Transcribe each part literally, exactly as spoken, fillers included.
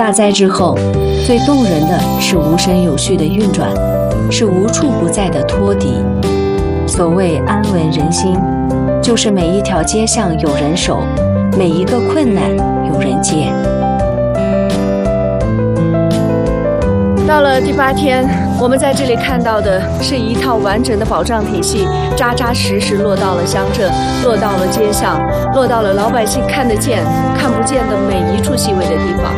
大灾之后，最动人的是无声有序的运转，是无处不在的托底。所谓安稳人心，就是每一条街巷有人守，每一个困难有人接。到了第八天，我们在这里看到的是一套完整的保障体系，扎扎实实落到了乡镇，落到了街巷，落到了老百姓看得见、看不见的每一处细微的地方。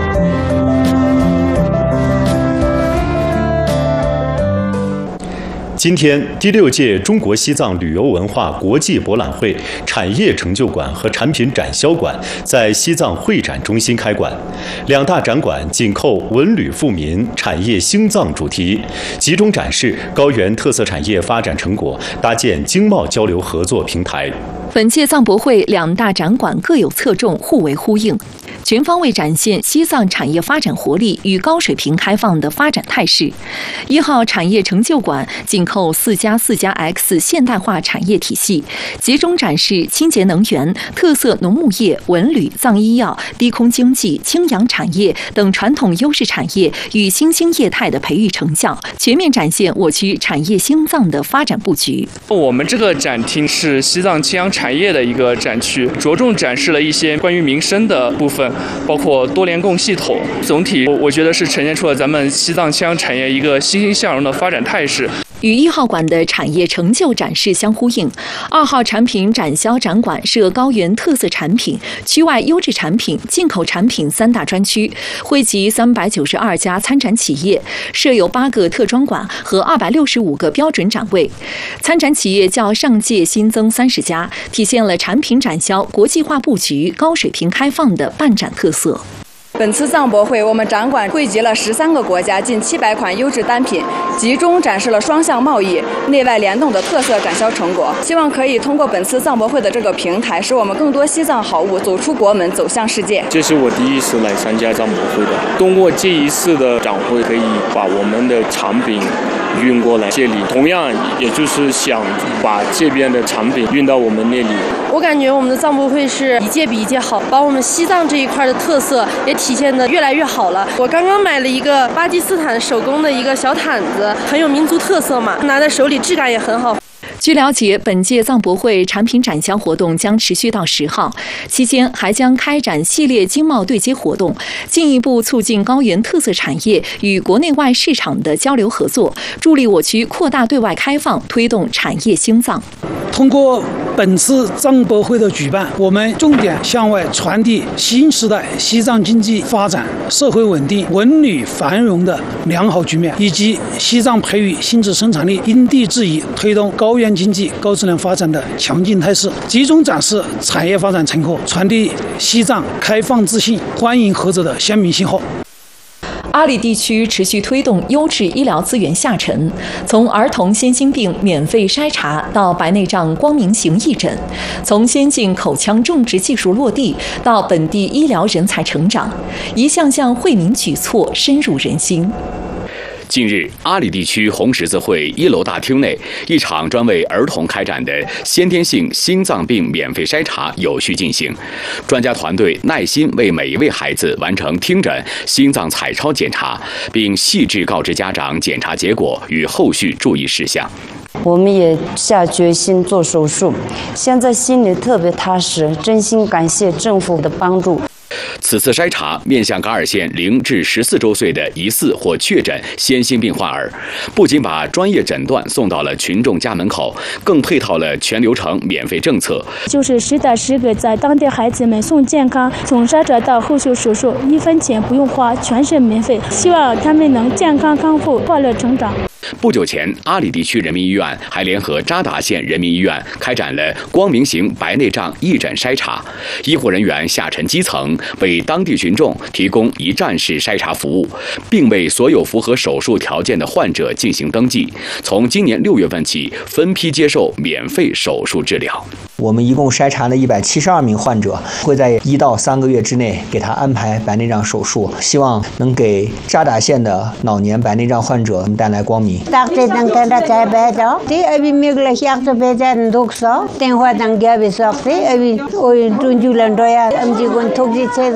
今天，第六届中国西藏旅游文化国际博览会产业成就馆和产品展销馆在西藏会展中心开馆。两大展馆紧扣文旅富民、产业兴藏主题，集中展示高原特色产业发展成果，搭建经贸交流合作平台。 本届藏博会两大展馆各有侧重，互为呼应，全方位展现西藏产业发展活力与高水平开放的发展态势。一号产业成就馆紧扣四加四加 X 现代化产业体系，集中展示清洁能源、特色农牧业、文旅、藏医药、低空经济、轻氧产业等传统优势产业与新兴业态的培育成效，全面展现我区产业兴藏的发展布局。 我们这个展厅是西藏轻氧产业的一个展区，着重展示了一些关于民生的部分，包括多联供系统。总体我觉得是呈现出了咱们西藏轻氧产业一个欣欣向荣的发展态势。 与一号馆的产业成就展示相呼应，二号产品展销展馆设高原特色产品、区外优质产品、进口产品三大专区，汇集三百九十二家参展企业，设有八个特装馆和二百六十五个标准展位。参展企业较上届新增三十家，体现了产品展销国际化布局、高水平开放的办展特色。 本次藏博会，我们展馆汇集了十三个国家近七百款优质单品，集中展示了双向贸易、内外联动的特色展销成果。希望可以通过本次藏博会的这个平台，使我们更多西藏好物走出国门，走向世界。 这是我第一次来参加藏博会的，通过这一次的展会，可以把我们的产品运过来这里，同样也就是想把这边的产品运到我们那里。 我感觉我们的藏博会是一届比一届好，把我们西藏这一块的特色也体现得越来越好了。我刚刚买了一个巴基斯坦手工的一个小毯子，很有民族特色嘛，拿在手里质感也很好。 据了解，本届藏博会产品展销活动将持续到十号，期间还将开展系列经贸对接活动，进一步促进高原特色产业与国内外市场的交流合作，助力我区扩大对外开放，推动产业兴藏。 通过本次藏博会的举办，我们重点向外传递新时代西藏经济发展、社会稳定、文旅繁荣的良好局面，以及西藏培育新质生产力因地制宜、推动高原经济高质量发展的强劲态势，集中展示产业发展成果，传递西藏开放自信、欢迎合作的鲜明信号。 阿里地区持续推动优质医疗资源下沉，从儿童先心病免费筛查到白内障光明行义诊，从先进口腔种植技术落地到本地医疗人才成长，一项项惠民举措深入人心。 近日，阿里地区红十字会一楼大厅内，一场专为儿童开展的先天性心脏病免费筛查有序进行。专家团队耐心为每一位孩子完成听诊、心脏彩超检查，并细致告知家长检查结果与后续注意事项。 我们也下决心做手术，现在心里特别踏实，真心感谢政府的帮助。 此次筛查面向噶尔县零至十四周岁的疑似或确诊先心病患儿，不仅把专业诊断送到了群众家门口，更配套了全流程免费政策， 就是实打实给在当地孩子们送健康，从筛查到后续手术，一分钱不用花，全是免费。希望他们能健康康复，快乐成长。 不久前，阿里地区人民医院还联合扎达县人民医院开展了光明型白内障义诊筛查，医护人员下沉基层，为当地群众提供一站式筛查服务，并为所有符合手术条件的患者进行登记。从今年六月份起，分批接受免费手术治疗。 我们一共筛查了一百七十二名患者，会在一到三个月之内给他安排白内障手术，希望能给扎达县的老年白内障患者带来光明。 Taktitan kanda kaya beto. Ti abi migla siak to betan dokso. Ten huatan gabi sakti abi oy tunjulan doya amji gon tokji